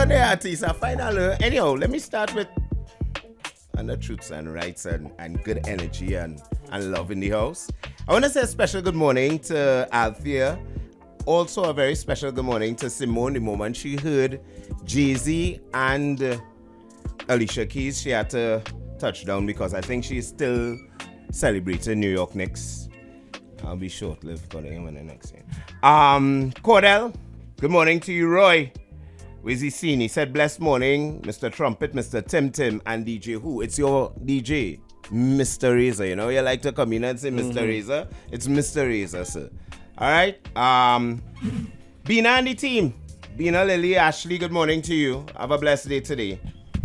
on there, artists. I final. Anyhow, let me start with the truths and rights and good energy and love in the house. I want to say a special good morning to Althea. Also a very special good morning to Simone. The moment she heard Jay-Z and Alicia Keys, she had to touch down because I think she's still celebrating New York Knicks. I'll be short-lived for him in the next year. Cordell, good morning to you, Roy. Where's he seen? He said, blessed morning, Mr. Trumpet, Mr. Tim, and DJ Who? It's your DJ, Mr. Razor. You know, you like to come in and say Mr. Razor. It's Mr. Razor, sir. All right. Bina and the team. Bina, Lily, Ashley, good morning to you. Have a blessed day today.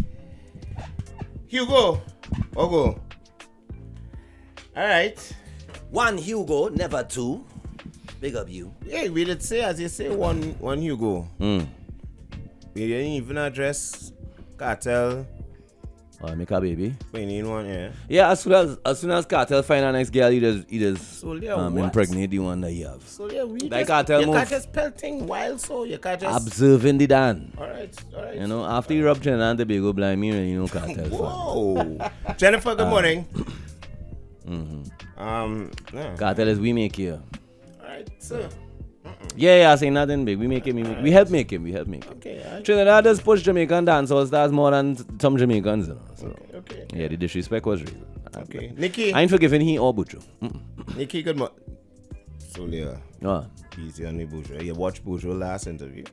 Hugo. Ogo. All right. One Hugo, never two. Big up you. Yeah, we did say, as you say, one Hugo. We didn't even address Cartel. Oh, make a baby. We need one, yeah. Yeah, as soon as Cartel find a next girl, he just what? impregnate the one that he have. So yeah, we Like just, Cartel you move. can't just spell thing wild, so you can't just... Observing the Dan. All right. You know, after you rub Trinidad and Tobago blind me, you know Cartel. Whoa. Jennifer, good morning. Yeah. Cartel is we make here. All right, so... Yeah, I say nothing big. We help make him. Okay. Trinidad does push Jamaican dancehall stars more than some Jamaicans, you know. So. Okay. Yeah, the disrespect was real. Okay. Nikki. I ain't forgiving he or Bucho. Nikki, good morning. So, yeah. Oh. Easy on the Bourgeois. You watched Bourgeois last interview.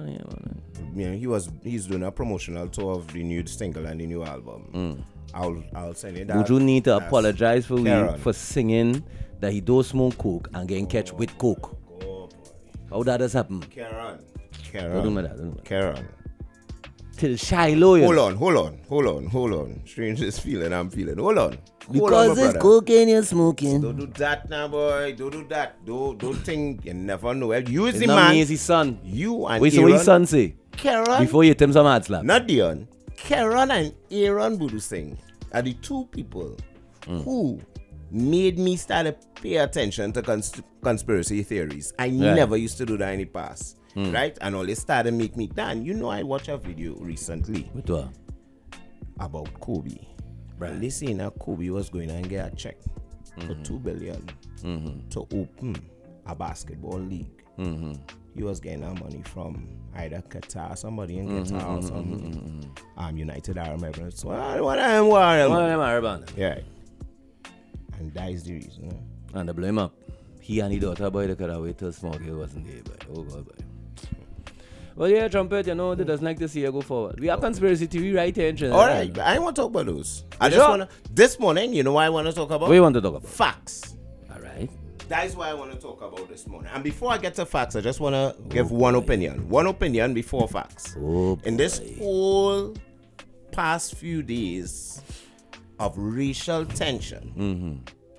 Yeah, he's doing a promotional tour of the new single and the new album. I'll send you that. Bujo need to apologize for Karen. we for singing that he don't smoke coke and getting catch with coke. How that does happen? Karen. Don't do that. Karen. Till Shiloh. You know. Hold on. Strangest feeling I'm feeling. Hold on, Because my it's brother. cocaine you're smoking. Don't do that now, boy. Don't do that. Don't think you never know. You is It's the not man. me, it's his son. You and Wait, so Aaron. what his son say? Karen. Before you hit him some hard slap. Not Dion. Karen and Aaron Budu Singh are the two people who made me start to pay attention to conspiracy theories. I never used to do that in the past. Right? And all they started to make me Dan. You know, I watched a video recently What what? about Kobe. Right. They saying that Kobe was going to get a check for $2 billion to open a basketball league. He was getting that money from either Qatar, somebody in Qatar, or some United Arab Emirates. So one of them were. Yeah. And that is the reason. And they blame up. He and his daughter, boy, they could have waited till small girl wasn't there, boy. Oh, God, boy. Well, yeah, Trumpet, you know, they doesn't like to see you go forward. We have conspiracy TV right here in Trinidad. All right, but I don't want to talk about those. I just want to, this morning, you know what I want to talk about? What do you want to talk about? Facts. All right. That is what I want to talk about this morning. And before I get to facts, I just want to give one opinion. One opinion before facts. Oh, in this whole past few days of racial tension,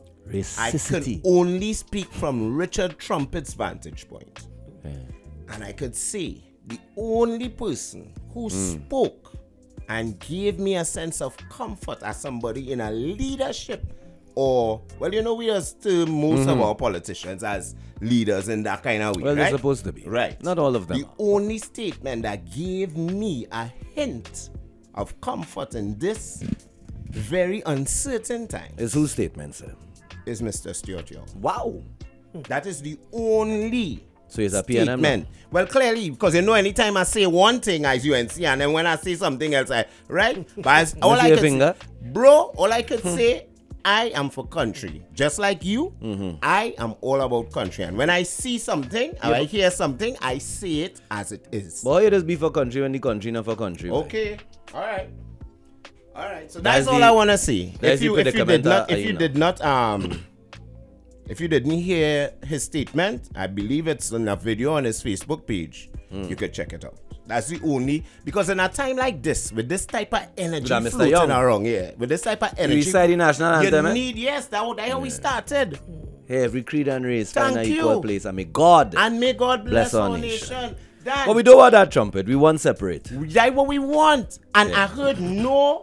I can Racicity. only speak from Richard Trumpet's vantage point. Yeah. And I could say the only person who spoke and gave me a sense of comfort as somebody in a leadership or, well, you know, we are still most of our politicians as leaders in that kind of way, Well, right? they're supposed to be. Right. Not all of them. The only statement that gave me a hint of comfort in this very uncertain time It's whose statement, sir? is Mr. Stuart Young. Wow. That is the only So he's a PNM now? statement. Well, clearly, because you know, anytime I say one thing as UNC, and then when I say something else, right? But all I see your could finger? say, bro, all I could say, I am for country. Just like you, I am all about country. And when I see something, or I hear something, I say it as it is. Boy, you just be for country when the country not for country. boy. Okay. All right. So That's that's all the- I want to see. that's If you the did predicament, not, you if you know. did not, if you didn't hear his statement, I believe it's on a video on his Facebook page. You could check it out. That's the only, because in a time like this, with this type of energy that Mr. floating Young? around, with this type of energy, recite the national you anthem, eh? need, yes, that's how we started. Hey, every creed and race find Thank an equal you. place. And may God And may God bless Bless our our nation. nation. That, But we don't want that trumpet. We want separate. that's what we want. And I heard no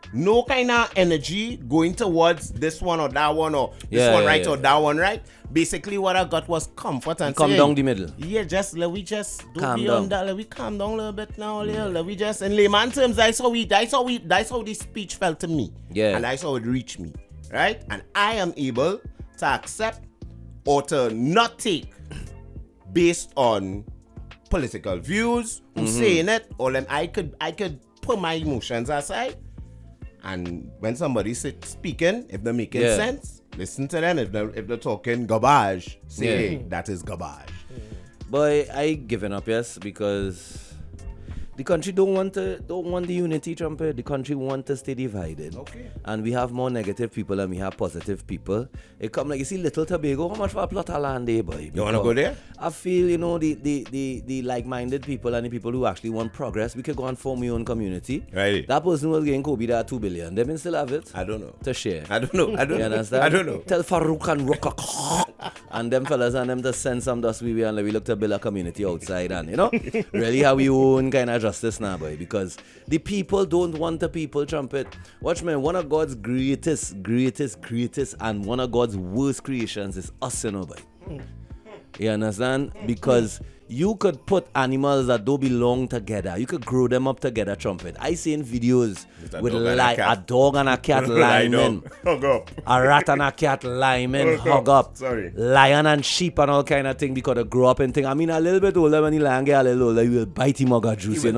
no kind of energy going towards this one or that one or this Yeah, one yeah, right yeah. or that one right. Basically, what I got was comfort and Come saying, down the middle. Yeah, just let we just do Calm beyond down. that. Let we calm down a little bit now. Let we just in layman terms. That's how this speech felt to me. Yeah. And that's how it reached me, right? And I am able to accept or to not take based on political views, who's saying it, or I could put my emotions aside. And when somebody speaking, if they're making Yeah. sense, listen to them. If they're talking garbage, say, Yeah. hey, that is garbage. But I given up, yes, because the country don't want the unity, Trumpet. The country want to stay divided. Okay. And we have more negative people than we have positive people. It come like you see Little Tobago, how much for a plot of land there, boy? You wanna go there? I feel, the like-minded people and the people who actually want progress, we could go and form our own community. Right. That person was getting Kobe that 2 billion. They still have it I don't know. to share. I don't know. You understand? I don't know. Tell Farouk and Roka and them fellas and them to send some dust we and we look to build a community outside and really have we own kind of justice now, boy, because the people don't want the people Trumpet. Watch me, one of God's greatest and one of God's worst creations is us, boy. You understand? Because you could put animals that don't belong together. You could grow them up together, Trumpet. I seen videos with a dog and a cat linemen, Hug up. a rat and a cat linemen hug up, Sorry. lion and sheep and all kind of thing because they grow up and thing. I mean, a little bit older when the lion get a little older, you will bite him mug of juice,